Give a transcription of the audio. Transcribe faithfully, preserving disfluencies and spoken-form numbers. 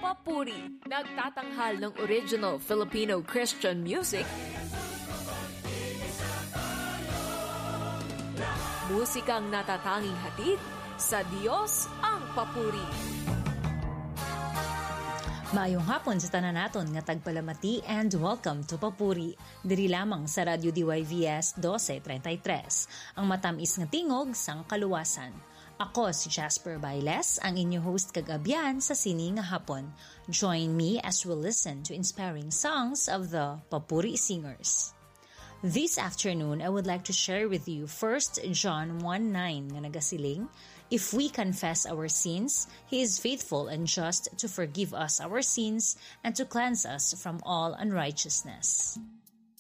Papuri, nagtatanghal ng original Filipino Christian music, musikang natatanging hatid sa Diyos ang papuri. Maayong hapon sa tanan naton nga tagpalamati and welcome to Papuri. Diri lamang sa Radio D Y V S twelve thirty-three, ang matamis nga tingog sang kaluwasan. Ako si Jasper Bailes, ang inyo host kagabihan sa sini nga hapon. Join me as we listen to inspiring songs of the Papuri singers. This afternoon, I would like to share with you First John one nine nga nagasiling, if we confess our sins, He is faithful and just to forgive us our sins and to cleanse us from all unrighteousness.